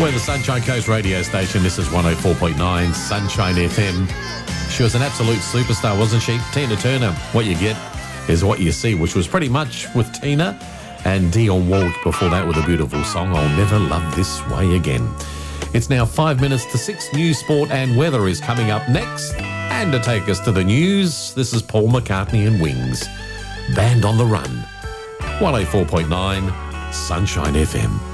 We're the Sunshine Coast radio station. This is 104.9 Sunshine FM. She was an absolute superstar, wasn't she? Tina Turner. What you get is what you see, which was pretty much with Tina and Dionne Warwick before that with a beautiful song, I'll Never Love This Way Again. It's now 5 minutes to 6. News, sport and weather is coming up next. And to take us to the news, this is Paul McCartney and Wings. Band on the Run. 104.9 Sunshine FM.